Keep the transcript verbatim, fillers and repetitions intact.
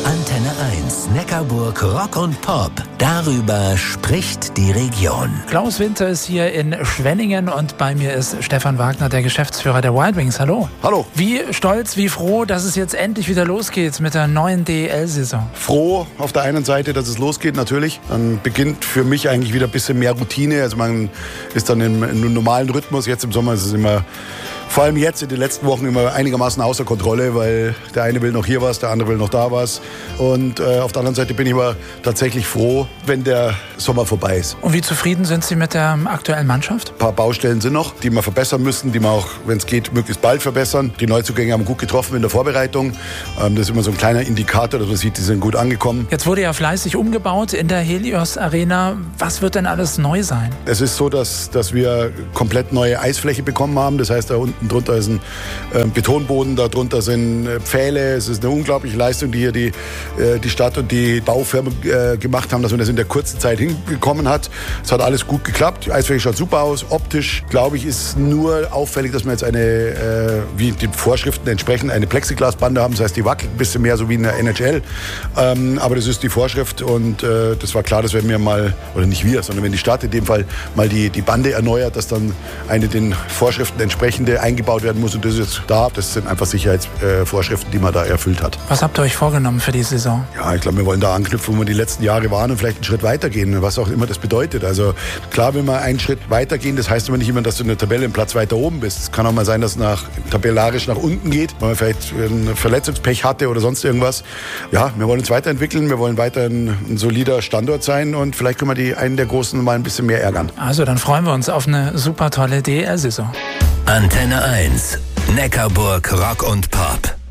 Antenne eins, Neckarburg Rock und Pop. Darüber spricht die Region. Klaus Winter ist hier in Schwenningen und bei mir ist Stefan Wagner, der Geschäftsführer der Wild Wings. Hallo. Hallo. Wie stolz, wie froh, dass es jetzt endlich wieder losgeht mit der neuen D E L-Saison. Froh auf der einen Seite, dass es losgeht, natürlich. Dann beginnt für mich eigentlich wieder ein bisschen mehr Routine. Also man ist dann im, im normalen Rhythmus. Jetzt im Sommer ist es immer, vor allem jetzt in den letzten Wochen, immer einigermaßen außer Kontrolle, weil der eine will noch hier was, der andere will noch da was. Und äh, auf der anderen Seite bin ich aber tatsächlich froh, wenn der Sommer vorbei ist. Und wie zufrieden sind Sie mit der aktuellen Mannschaft? Ein paar Baustellen sind noch, die wir verbessern müssen, die wir auch, wenn es geht, möglichst bald verbessern. Die Neuzugänge haben gut getroffen in der Vorbereitung. Ähm, das ist immer so ein kleiner Indikator, dass man sieht, die sind gut angekommen. Jetzt wurde ja fleißig umgebaut in der Helios Arena. Was wird denn alles neu sein? Es ist so, dass, dass wir komplett neue Eisfläche bekommen haben. Das heißt, da unten drunter ist ein äh, Betonboden, da drunter sind äh, Pfähle. Es ist eine unglaubliche Leistung, die hier die, äh, die Stadt und die Baufirmen äh, gemacht haben, dass man das in der kurzen Zeit hinbekommen hat. Es hat alles gut geklappt. Die Eisfläche schaut super aus. Optisch, glaube ich, ist nur auffällig, dass wir jetzt eine, äh, wie die Vorschriften entsprechen, eine Plexiglasbande haben. Das heißt, die wackelt ein bisschen mehr, so wie in der N H L. Ähm, aber das ist die Vorschrift und äh, das war klar, dass wenn wir mal, oder nicht wir, sondern wenn die Stadt in dem Fall mal die, die Bande erneuert, dass dann eine den Vorschriften entsprechende eingebaut werden muss. Und das ist jetzt da. Das sind einfach Sicherheitsvorschriften, die man da erfüllt hat. Was habt ihr euch vorgenommen für die Saison? Ja, ich glaube, wir wollen da anknüpfen, wo wir die letzten Jahre waren und vielleicht einen Schritt weitergehen, was auch immer das bedeutet. Also klar, wenn wir einen Schritt weitergehen, das heißt aber nicht immer, dass du in der Tabelle einen Platz weiter oben bist. Es kann auch mal sein, dass es nach, tabellarisch nach unten geht, weil man vielleicht ein Verletzungspech hatte oder sonst irgendwas. Ja, wir wollen uns weiterentwickeln, wir wollen weiter ein, ein solider Standort sein und vielleicht können wir die einen der Großen mal ein bisschen mehr ärgern. Also dann freuen wir uns auf eine super tolle D E L-Saison. Antenne eins, Neckarburg Rock und Pop.